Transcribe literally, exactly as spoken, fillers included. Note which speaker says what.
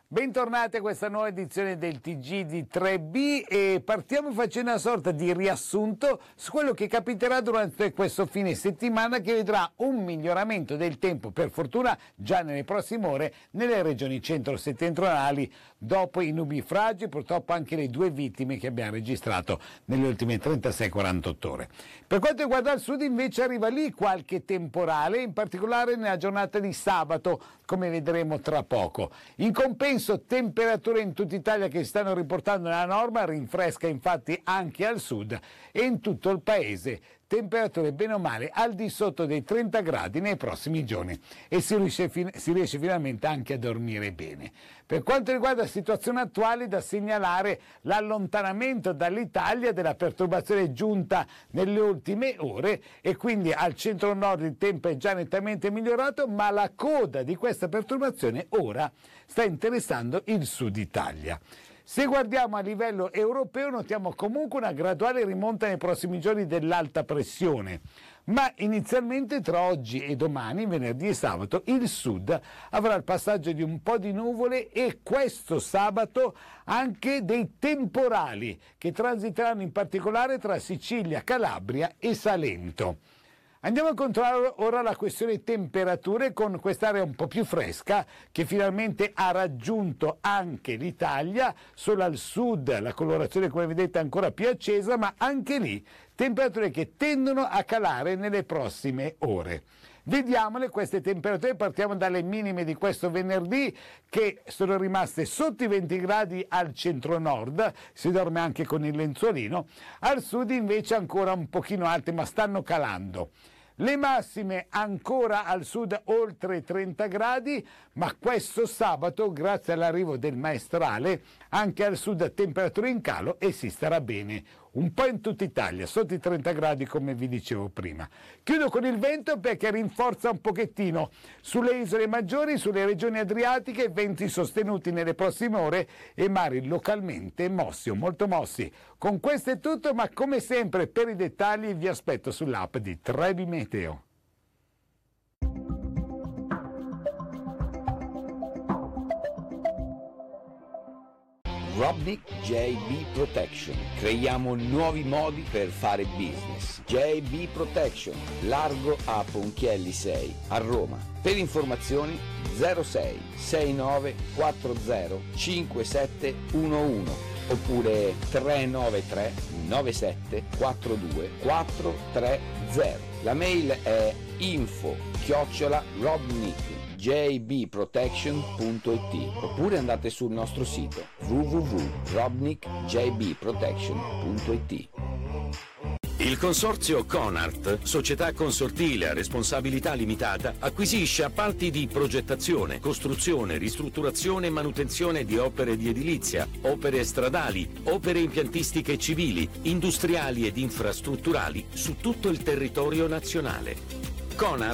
Speaker 1: Bentornati a questa nuova edizione del T G di tre B e partiamo facendo una sorta di riassunto su quello che capiterà durante questo fine settimana, che vedrà un miglioramento del tempo, per fortuna già nelle prossime ore, nelle regioni centro-settentrionali dopo i nubifragi, purtroppo anche le due vittime che abbiamo registrato nelle ultime trentasei quarantotto ore. Per quanto riguarda il sud invece arriva lì qualche temporale, in particolare nella giornata di sabato, come vedremo tra poco. In compenso temperature in tutta Italia che si stanno riportando nella norma, rinfresca infatti anche al sud e in tutto il paese. Temperature bene o male al di sotto dei trenta gradi nei prossimi giorni e si riesce, fin- si riesce finalmente anche a dormire bene. Per quanto riguarda la situazione attuale, da segnalare l'allontanamento dall'Italia della perturbazione giunta nelle ultime ore e quindi al centro-nord il tempo è già nettamente migliorato, ma la coda di questa perturbazione ora sta interessando il sud Italia. Se guardiamo a livello europeo notiamo comunque una graduale rimonta nei prossimi giorni dell'alta pressione, ma inizialmente tra oggi e domani, venerdì e sabato, il sud avrà il passaggio di un po' di nuvole e questo sabato anche dei temporali che transiteranno in particolare tra Sicilia, Calabria e Salento. Andiamo a controllare ora la questione temperature con quest'area un po' più fresca che finalmente ha raggiunto anche l'Italia, solo al sud la colorazione come vedete è ancora più accesa, ma anche lì temperature che tendono a calare nelle prossime ore. Vediamole queste temperature, partiamo dalle minime di questo venerdì che sono rimaste sotto i venti gradi al centro-nord, si dorme anche con il lenzuolino, al sud invece ancora un pochino alte ma stanno calando. Le massime ancora al sud oltre trenta gradi, ma questo sabato, grazie all'arrivo del maestrale, anche al sud temperature in calo e si starà bene un po' in tutta Italia, sotto i trenta gradi come vi dicevo prima. Chiudo con il vento perché rinforza un pochettino sulle isole maggiori, sulle regioni adriatiche, venti sostenuti nelle prossime ore e mari localmente mossi o molto mossi. Con questo è tutto, ma come sempre per i dettagli vi aspetto sull'app di tre B Meteo.
Speaker 2: Robnik J B Protection. Creiamo nuovi modi per fare business. J B Protection, largo a Ponchielli sei, a Roma. Per informazioni zero sei sei nove quattro zero cinque sette uno uno oppure tre nove tre nove sette quattro due quattro tre zero. La mail è info chiocciola robnik j b protection punto i t oppure andate sul nostro sito w w w punto robnik j b protection punto i t.
Speaker 3: Il consorzio Conart, società consortile a responsabilità limitata, acquisisce appalti di progettazione, costruzione, ristrutturazione e manutenzione di opere di edilizia, opere stradali, opere impiantistiche civili, industriali ed infrastrutturali su tutto il territorio nazionale. Conart